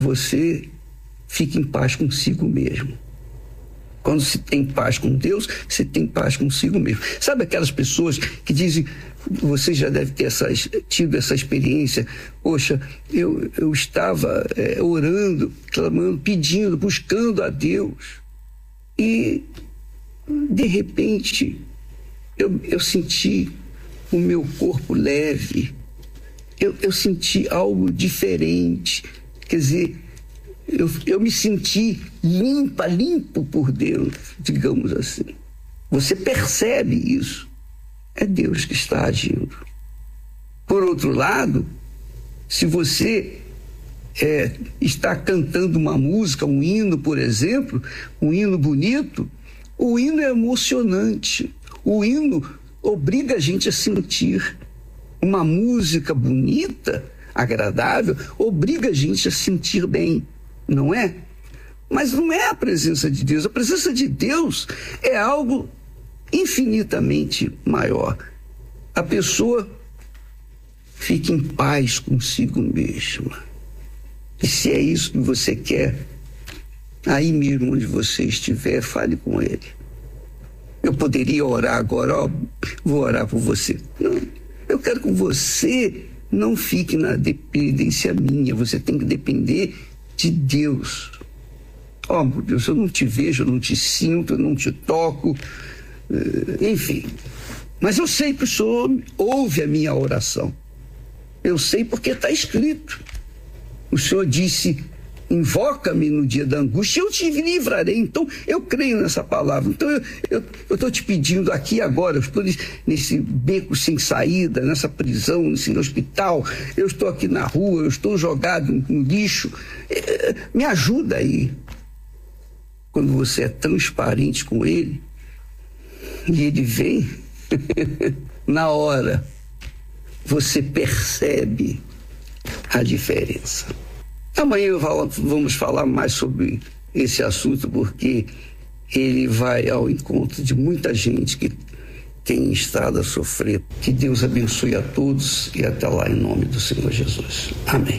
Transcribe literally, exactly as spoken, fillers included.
você fica em paz consigo mesmo. Quando se tem paz com Deus, se tem paz consigo mesmo. Sabe aquelas pessoas que dizem, você já deve ter essas, tido essa experiência, poxa, eu, eu estava é, orando, clamando, pedindo, buscando a Deus, e de repente eu, eu senti o meu corpo leve, eu, eu senti algo diferente, quer dizer, Eu, eu me senti limpa, limpo por Deus, digamos assim. Você percebe isso. É Deus que está agindo. Por outro lado, se você é, está cantando uma música, um hino, por exemplo, um hino bonito, o hino é emocionante. O hino obriga a gente a sentir. Uma música bonita, agradável, obriga a gente a sentir bem. Não é? Mas não é a presença de Deus. A presença de Deus é algo infinitamente maior. A pessoa fica em paz consigo mesma. E se é isso que você quer, aí mesmo onde você estiver, fale com Ele. Eu poderia orar agora, ó, vou orar por você. Não, eu quero que você não fique na dependência minha. Você tem que depender de Deus. Ó, meu Deus, eu não te vejo, eu não te sinto, eu não te toco, enfim. Mas eu sei que o Senhor ouve a minha oração. Eu sei porque está escrito. O Senhor disse, invoca-me no dia da angústia, eu te livrarei. Então, eu creio nessa palavra. Então, eu estou te pedindo aqui agora, eu estou nesse beco sem saída, nessa prisão, nesse hospital, eu estou aqui na rua, eu estou jogado no lixo. Me ajuda aí. Quando você é transparente com Ele, e Ele vem, na hora, você percebe a diferença. Amanhã vamos falar mais sobre esse assunto, porque ele vai ao encontro de muita gente que tem estado a sofrer. Que Deus abençoe a todos e até lá em nome do Senhor Jesus. Amém.